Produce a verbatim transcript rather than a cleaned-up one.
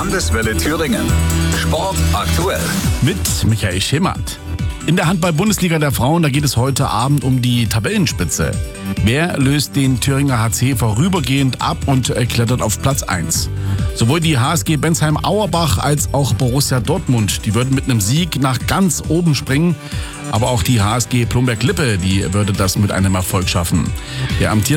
Landeswelle Thüringen. Sport aktuell. Mit Michael Schemert. In der Handball-Bundesliga der Frauen, da geht es heute Abend um die Tabellenspitze. Wer löst den Thüringer H C vorübergehend ab und äh, klettert auf Platz eins? Sowohl die H S G Bensheim-Auerbach als auch Borussia Dortmund, die würden mit einem Sieg nach ganz oben springen. Aber auch die H S G Plumberg-Lippe, die würde das mit einem Erfolg schaffen. Der amtierende